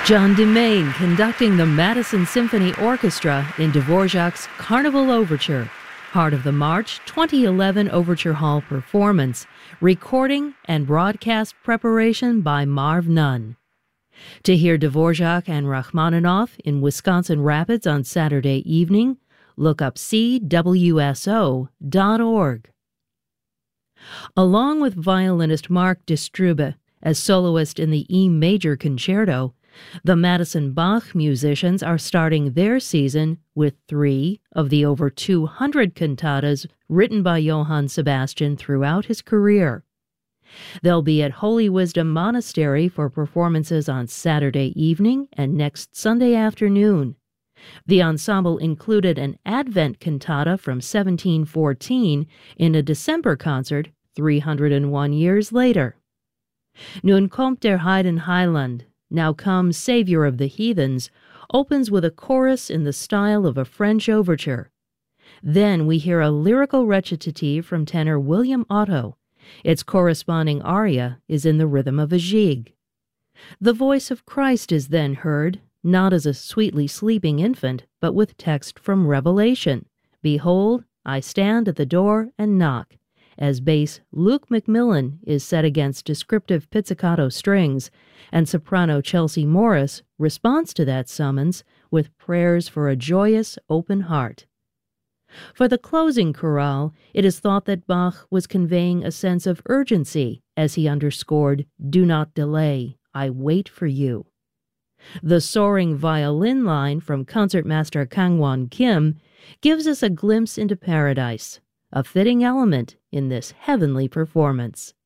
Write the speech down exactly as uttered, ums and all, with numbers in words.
John Demain conducting the Madison Symphony Orchestra in Dvorak's Carnival Overture, part of the March twenty eleven Overture Hall performance, recording and broadcast preparation by Marv Nunn. To hear Dvorak and Rachmaninoff in Wisconsin Rapids on Saturday evening, look up C W S O dot org. Along with violinist Mark Distrube as soloist in the E major concerto, the Madison Bach musicians are starting their season with three of the over two hundred cantatas written by Johann Sebastian throughout his career. They'll be at Holy Wisdom Monastery for performances on Saturday evening and next Sunday afternoon. The ensemble included an Advent cantata from seventeen fourteen in a December concert three hundred one years later. Nun kommt der Heiden Heiland, Now Come, Savior of the Heathens, opens with a chorus in the style of a French overture. Then we hear a lyrical recitative from tenor William Otto. Its corresponding aria is in the rhythm of a gigue. The voice of Christ is then heard, not as a sweetly sleeping infant, but with text from Revelation. Behold, I stand at the door and knock, as bass Luke McMillan is set against descriptive pizzicato strings, and soprano Chelsea Morris responds to that summons with prayers for a joyous, open heart. For the closing chorale, it is thought that Bach was conveying a sense of urgency as he underscored, "Do not delay, I wait for you." The soaring violin line from concertmaster Kangwon Kim gives us a glimpse into paradise, a fitting element in this heavenly performance.